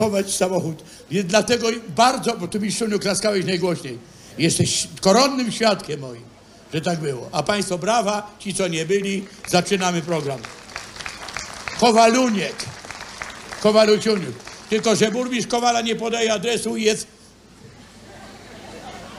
chować samochód. Więc dlatego bardzo, bo tu mi Szuniu klaskałeś najgłośniej. Jesteś koronnym świadkiem moim, że tak było. A państwo brawa, ci co nie byli, zaczynamy program. Kowaluniek. Kowaluciuniuk. Tylko że burmistrz Kowala nie podaje adresu i jest